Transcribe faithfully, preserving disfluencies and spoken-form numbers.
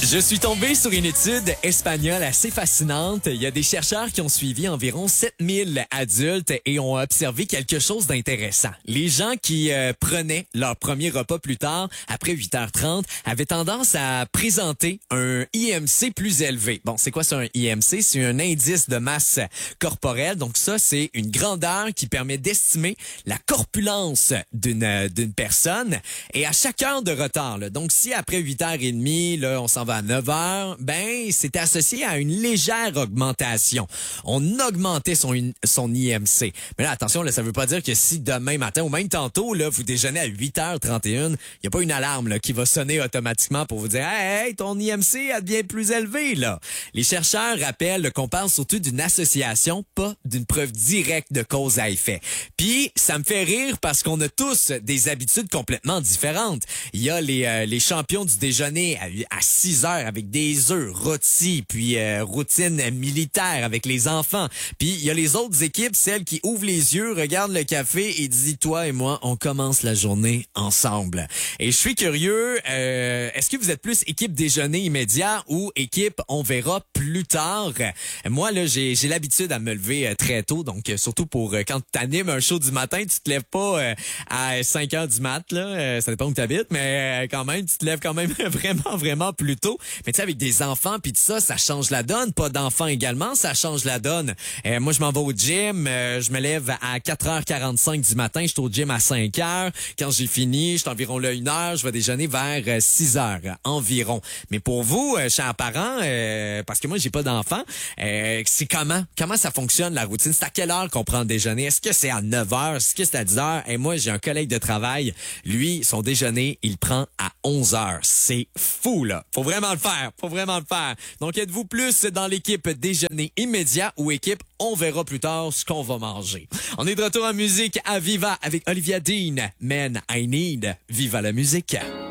Je suis tombé sur une étude espagnole assez fascinante. Il y a des chercheurs qui ont suivi environ sept mille adultes et ont observé quelque chose d'intéressant. Les gens qui euh, prenaient leur premier repas plus tard, après huit heures trente, avaient tendance à présenter un I M C plus élevé. Bon, c'est quoi ça, un I M C? C'est un indice de masse corporelle. Donc ça, c'est une grandeur qui permet d'estimer la corpulence d'une d'une personne. Et à chaque heure de retard, là, donc si après huit heures trente, là, on s'en va à neuf heures, ben c'est associé à une légère augmentation. On augmentait son, son I M C. Mais là, attention, là, ça veut pas dire que si demain matin ou même tantôt, là, vous déjeunez à huit heures trente et une, il n'y a pas une alarme là, qui va sonner automatiquement pour vous dire hey, « Hey, ton I M C elle devient plus élevé. » là. Les chercheurs rappellent qu'on parle surtout d'une association, pas d'une preuve directe de cause à effet. Puis, ça me fait rire parce qu'on a tous des habitudes complètement différentes. Il y a les, euh, les champions du déjeuner à, à six heures avec des œufs rôtis, puis euh, routine militaire avec les enfants. Puis il y a les autres équipes, celles qui ouvrent les yeux, regardent le café et disent toi et moi, on commence la journée ensemble. Et je suis curieux, euh, est-ce que vous êtes plus équipe déjeuner immédiat ou équipe on verra plus tard? Moi là, j'ai j'ai l'habitude à me lever euh, très tôt, donc euh, surtout pour euh, quand tu animes un show du matin, tu te lèves pas euh, à cinq heures du mat là, euh, ça dépend où tu habites, mais euh, quand même tu te lèves quand même vraiment vraiment plus tôt. Mais tu sais, avec des enfants puis tout ça, ça change la donne. Pas d'enfants également, ça change la donne. Euh, moi, je m'en vais au gym. Euh, je me lève à quatre heures quarante-cinq du matin. Je suis au gym à cinq heures. Quand j'ai fini, je suis environ là une heure. Je vais déjeuner vers euh, six heures environ. Mais pour vous, euh, chers parents, euh, parce que moi, j'ai pas d'enfants, euh, c'est comment? Comment ça fonctionne, la routine? C'est à quelle heure qu'on prend le déjeuner? Est-ce que c'est à neuf heures? Est-ce que c'est à dix heures? Et moi, j'ai un collègue de travail. Lui, son déjeuner, il prend à onze heures. C'est fou, là. Faut vraiment le faire. Faut vraiment le faire. Donc, êtes-vous plus dans l'équipe déjeuner immédiat ou équipe on verra plus tard ce qu'on va manger? On est de retour en musique à Viva avec Olivia Dean. Man, I need. Viva la musique.